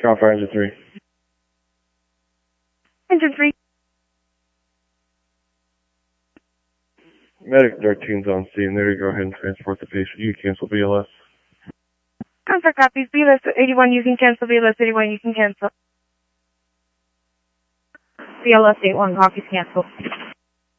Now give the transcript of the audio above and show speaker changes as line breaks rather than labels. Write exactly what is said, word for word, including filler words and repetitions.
Call for engine three.
Engine three.
Medic thirteen's on scene. There you go ahead and transport the patient. You can cancel B L S.
Confirm copies. B L S eighty-one, you can cancel. B L S eighty-one, you can cancel.
B L S eighty-one, copies, cancel.